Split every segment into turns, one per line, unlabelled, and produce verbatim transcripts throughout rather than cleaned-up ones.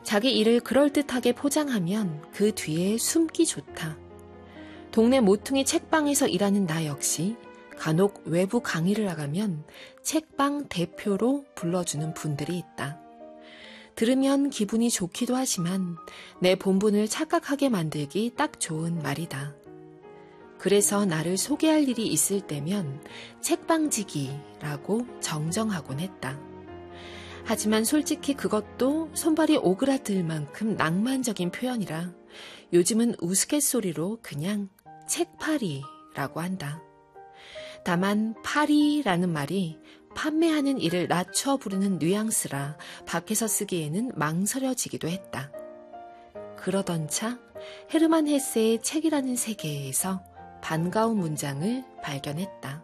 자기 일을 그럴듯하게 포장하면 그 뒤에 숨기 좋다. 동네 모퉁이 책방에서 일하는 나 역시 간혹 외부 강의를 나가면 책방 대표로 불러주는 분들이 있다. 들으면 기분이 좋기도 하지만 내 본분을 착각하게 만들기 딱 좋은 말이다. 그래서 나를 소개할 일이 있을 때면 책방지기라고 정정하곤 했다. 하지만 솔직히 그것도 손발이 오그라들 만큼 낭만적인 표현이라 요즘은 우스갯소리로 그냥 책팔이라고 한다. 다만 파리라는 말이 판매하는 일을 낮춰 부르는 뉘앙스라 밖에서 쓰기에는 망설여지기도 했다. 그러던 차 헤르만 헤세의 책이라는 세계에서 반가운 문장을 발견했다.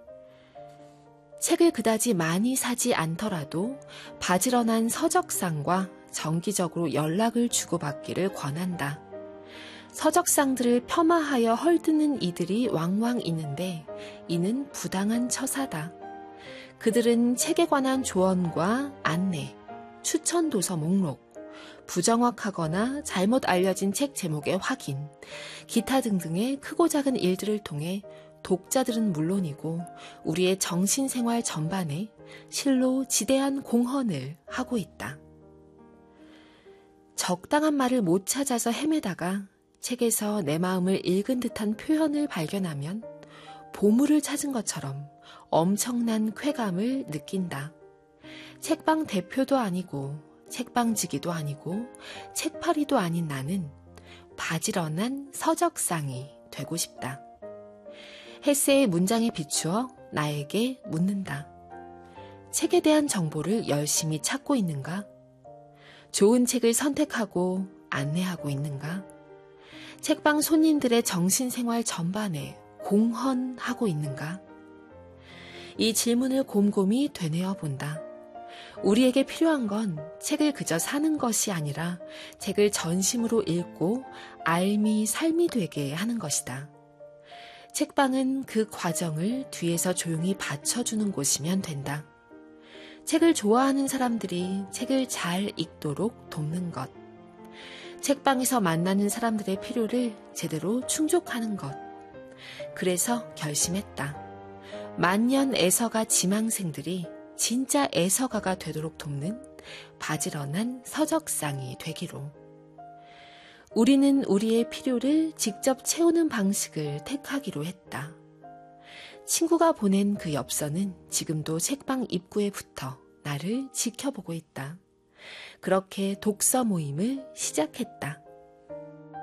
책을 그다지 많이 사지 않더라도 바지런한 서적상과 정기적으로 연락을 주고받기를 권한다. 서적상들을 폄하하여 헐뜯는 이들이 왕왕 있는데 이는 부당한 처사다. 그들은 책에 관한 조언과 안내, 추천 도서 목록, 부정확하거나 잘못 알려진 책 제목의 확인, 기타 등등의 크고 작은 일들을 통해 독자들은 물론이고 우리의 정신생활 전반에 실로 지대한 공헌을 하고 있다. 적당한 말을 못 찾아서 헤매다가 책에서 내 마음을 읽은 듯한 표현을 발견하면 보물을 찾은 것처럼 엄청난 쾌감을 느낀다. 책방 대표도 아니고 책방지기도 아니고 책팔이도 아닌 나는 바지런한 서적상이 되고 싶다. 헤세의 문장에 비추어 나에게 묻는다. 책에 대한 정보를 열심히 찾고 있는가? 좋은 책을 선택하고 안내하고 있는가? 책방 손님들의 정신생활 전반에 공헌하고 있는가? 이 질문을 곰곰이 되뇌어 본다. 우리에게 필요한 건 책을 그저 사는 것이 아니라 책을 전심으로 읽고 알미 삶이 되게 하는 것이다. 책방은 그 과정을 뒤에서 조용히 받쳐주는 곳이면 된다. 책을 좋아하는 사람들이 책을 잘 읽도록 돕는 것. 책방에서 만나는 사람들의 필요를 제대로 충족하는 것. 그래서 결심했다. 만년 애서가 지망생들이 진짜 애서가가 되도록 돕는 바지런한 서적상이 되기로. 우리는 우리의 필요를 직접 채우는 방식을 택하기로 했다. 친구가 보낸 그 엽서는 지금도 책방 입구에 붙어 나를 지켜보고 있다. 그렇게 독서 모임을 시작했다.